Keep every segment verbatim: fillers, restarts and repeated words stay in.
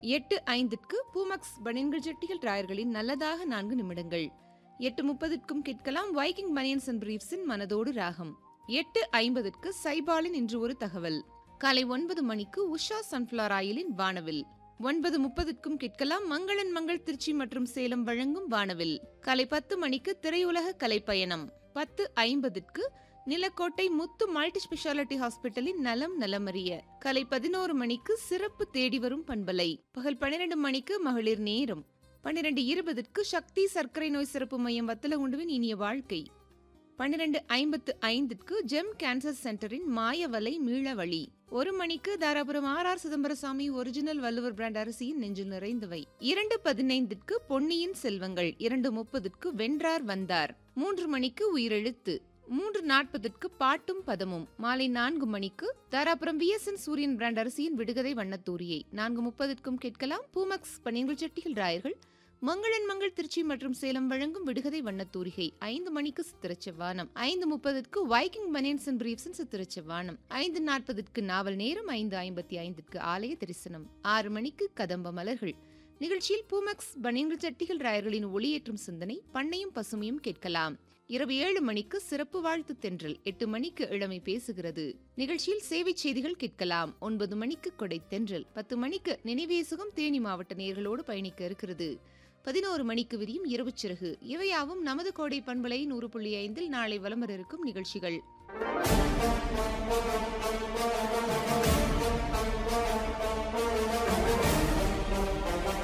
எட்டு ஐந்திற்கு பூமக்ஸ் பனியன்கள் ஜட்டிகள் டிராயர்களின் நல்லதாக நான்கு நிமிடங்கள். எட்டு முப்பதுக்கும் கேட்கலாம் வைக்கிங் பனியன்ஸ் அண்ட் பிரீஃப்ஸின் மனதோடு ராகம். எட்டு ஐம்பதுக்கு சைபாலின் இன்று ஒரு தகவல். காலை ஒன்பது மணிக்கு உஷா சன்ஃபிளவர் ஆயிலின் வானவில். ஒன்பது முப்பதுக்கும் கேட்கலாம் மங்களன் மங்கள் திருச்சி மற்றும் சேலம் வழங்கும் வானவில். காலை பத்து மணிக்கு திரையுலக கலைப்பயணம். பத்து ஐம்பதுக்கு நிலக்கோட்டை முத்து மல்டி ஸ்பெஷாலிட்டி ஹாஸ்பிட்டலின் நலம் நலமறிய. காலை பதினோரு மணிக்கு சிறப்பு தேடி வரும் பண்பலை. பகல் பன்னிரண்டு மணிக்கு மகளிர் நேரம். பன்னிரண்டு இருபதுக்கு சக்தி சர்க்கரை நோய் சிறப்பு மையம் வத்தலகுண்டுவின் இனிய வாழ்க்கை. பன்னிரண்டு ஐம்பத்து ஐந்துக்கு ஜெம் கேன்சர் சென்டரின் மாயவலை மீளவழி. ஒரு மணிக்கு Dharapuram R R Chidambarasamy original Valluvar brand அரிசியின் நெஞ்சில் நிறைந்தவை. இரண்டு பதினைந்துக்கு பொன்னியின் செல்வங்கள். இரண்டு முப்பதுக்கு வென்றார் வந்தார். மூன்று மணிக்கு உயிரெழுத்து. மூன்று நாற்பதுக்கு பாட்டும் பதமும். மாலை நான்கு மணிக்கு தாராபுரம் வி எஸ் என் சூரியன் பிராண்ட் அரிசியின் விடுகதை வண்ணத்தூரியை. நான்கு முப்பதுக்கும் கேட்கலாம் பூமக்ஸ் பனியன்கள் ஜட்டிகள் டிராயர்கள் மங்களன் மங்கள் திருச்சி மற்றும் சேலம் வழங்கும் விடுகதை வண்ணத்தூரிகை. ஐந்து மணிக்கு சித்திரச்சவானம். ஐந்து முப்பதுக்கு வைக்கிங் பனியன்ஸ் அண்ட் பிரீஃப்ஸின் சித்திரச்சவானம். ஐந்து நாற்பதுக்கு நாவல் நேரம். ஐந்து ஐம்பத்தி ஐந்துக்கு ஆலய தரிசனம். ஆறு மணிக்கு கதம்ப மலர்கள். நிகழ்ச்சியில் பூமக்ஸ் பனியன்கள் ஜட்டிகள் டிராயர்களின் ஒளியேற்றும் சிந்தனை பண்ணையும் பசுமையும் கேட்கலாம். இரவு ஏழு மணிக்கு சிறப்பு வாழ்த்து தென்றல். எட்டு மணிக்கு இளமை பேசுகிறது. நிகழ்ச்சியில் சேவை செய்திகள் கேட்கலாம். ஒன்பது மணிக்கு கொடை தென்றல். பத்து மணிக்கு நினைவேசுகம் தேனி மாவட்ட நேயர்களோடு பயணிக்க இருக்கிறது. பதினோரு மணிக்கு விரியும் இரவு சிறகு. இவையாவும் நமது கோடை பண்பலை நூறு புள்ளி ஐந்தில் நாளை வலம் வர இருக்கும் நிகழ்ச்சிகள்.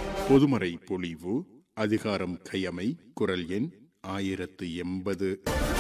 பொதுமறை பொழிவு அதிகாரம் கையமை. குரல் எண் ஆயிரத்து எண்பது.